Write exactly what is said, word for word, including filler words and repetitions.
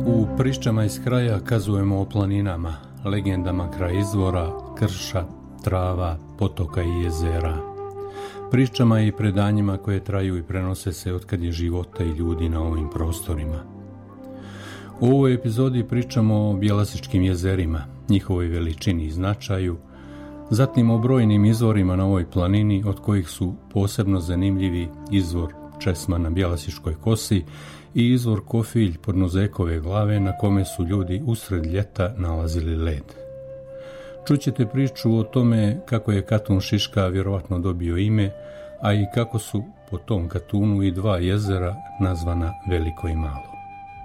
U pričama iz kraja kazujemo o planinama, legendama kraj izvora, krša, trava, potoka i jezera. Pričama i predanjima koje traju i prenose se otkad je života i ljudi na ovim prostorima. U ovoj epizodi pričamo o Bjelasičkim jezerima, njihovoj veličini i značaju, zatim o brojnim izvorima na ovoj planini, od kojih su posebno zanimljivi izvor Česma na Bjelasičkoj kosi i izvor Kofilj pod Nozekove glave, na kome su ljudi usred ljeta nalazili led. Čućete priču o tome kako je Katun Šiška vjerovatno dobio ime, a i kako su po tom Katunu i dva jezera nazvana Veliko i Malo.